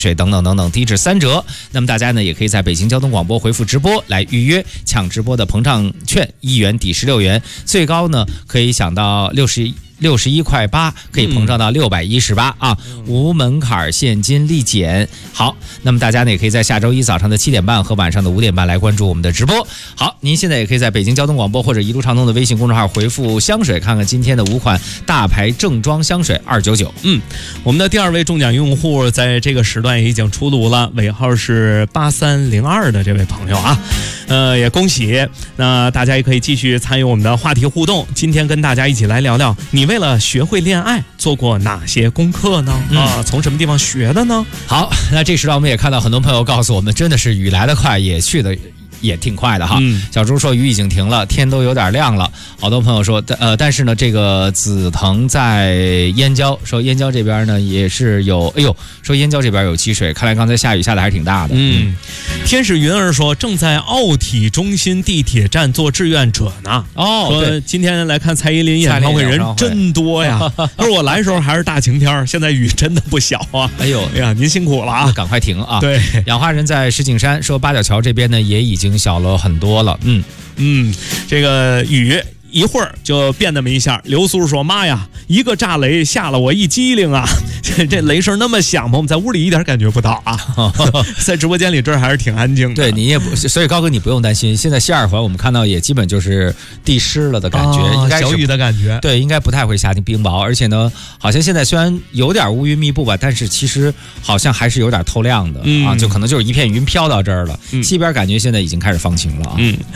水等等等等，低至3折。那么大家呢，也可以在北京交通广播回复直播来预约抢直播的膨胀券，1元抵16元，最高呢可以享到61块8，可以膨胀到618啊，无门槛现金立减。好，那么大家呢也可以在下周一早上的7点半和晚上的5点半来关注我们的直播。好，您现在也可以在北京交通广播或者一路畅通的微信公众号回复香水，看看今天的5款大牌正装香水299。 我们的第2位中奖用户在这个时段也已经出炉了，尾号是8302的这位朋友啊，也恭喜。那大家也可以继续参与我们的话题互动，今天跟大家一起来聊聊，你为了学会恋爱做过哪些功课呢？从什么地方学的呢？ 好，那这时段我们也看到很多朋友告诉我们，真的是雨来得快，也去的也挺快的哈。小猪说雨已经停了，天都有点亮了。好多朋友说，但是呢，这个紫藤在燕郊，说燕郊这边呢也是有，说燕郊这边有积水，看来刚才下雨下的还是挺大的。 天使云儿说正在奥体中心地铁站做志愿者呢。说今天来看蔡依林演唱会人真多呀。他说我来的时候还是大晴天，现在雨真的不小啊。哎呀，您辛苦了啊， 赶快停啊。 对， 养花人在石景山说八角桥这边呢也已经小了很多了。 这个雨一会儿就变那么一下。刘苏说妈呀，一个炸雷吓了我一激灵啊，这雷声那么响，我们在屋里一点感觉不到啊。在直播间里这还是挺安静的。 对，你也不，所以高哥你不用担心，现在西二环我们看到也基本就是地湿了的感觉，应该小雨的感觉。 对，应该不太会下冰雹，而且呢好像现在虽然有点乌云密布吧，但是其实好像还是有点透亮的啊，就可能就是一片云飘到这儿了。西边感觉现在已经开始放晴了啊。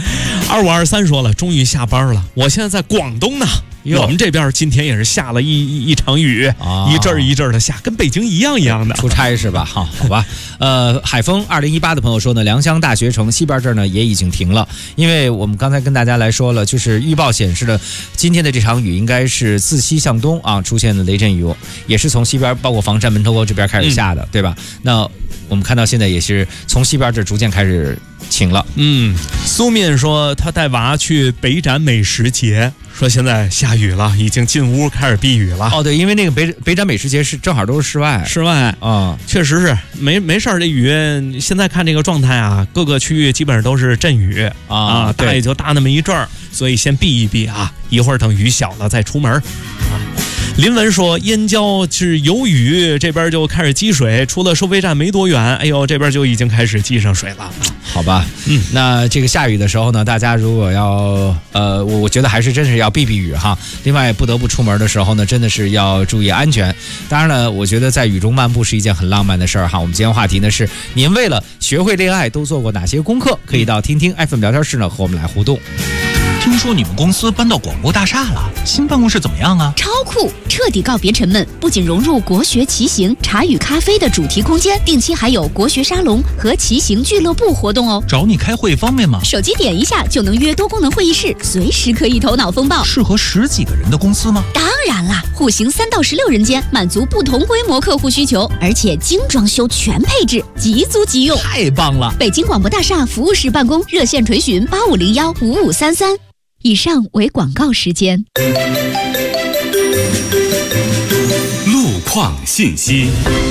2523说了，终于下班了，我现在在广东呢。我们这边今天也是下了一场雨，一阵一阵的下，跟北京一样的。 出差是吧？好吧。海风2018的朋友说呢，良乡大学城西边这儿呢也已经停了，因为我们刚才跟大家来说了，就是预报显示的今天的这场雨应该是自西向东啊出现的雷阵雨，也是从西边包括房山门头沟这边开始下的，对吧？那我们看到现在也是从西边这逐渐开始晴了。 苏面说他带娃去北展美食节，说现在下雨了，已经进屋开始避雨了。 对，因为那个北展美食节是正好都是室外啊，确实是没事儿。这雨现在看这个状态啊，各个区域基本上都是阵雨啊，大也就大那么一阵儿，所以先避一避啊，一会儿等雨小了再出门啊。林文说燕郊是有雨，这边就开始积水，出了收费站没多远，这边就已经开始积上水了。 好吧，那这个下雨的时候呢，大家如果要我觉得还是真是要避避雨哈。另外不得不出门的时候呢，真的是要注意安全。当然了，我觉得在雨中漫步是一件很浪漫的事儿哈。我们今天话题呢是您为了学会恋爱都做过哪些功课？可以到听听 FM 聊天室呢和我们来互动。 听说你们公司搬到广播大厦了，新办公室怎么样啊？ 超酷，彻底告别沉闷，不仅融入国学骑行、茶与咖啡的主题空间，定期还有国学沙龙和骑行俱乐部活动哦。 找你开会方便吗？ 手机点一下就能约多功能会议室，随时可以头脑风暴。 适合10几个人的公司吗？ 当然啦，户型3到16人间，满足不同规模客户需求，而且精装修全配置，即租即用， 太棒了！ 北京广播大厦服务室办公，热线垂询85015533。以上为广告时间。 路况信息。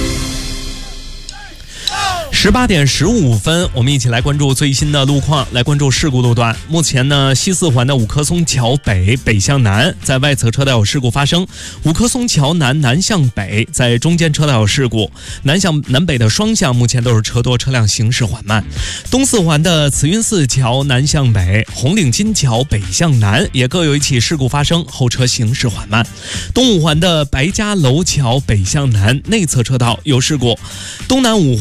18点15分，我们一起来关注最新的路况，来关注事故路段。目前呢，西四环的五棵松桥北北向南，在外侧车道有事故发生；五棵松桥南南向北，在中间车道有事故。南向南北的双向目前都是车多，车辆行驶缓慢。东四环的慈云寺桥南向北，红领巾桥北向南也各有一起事故发生，后车行驶缓慢。东五环的白家楼桥北向南，内侧车道有事故。东南五环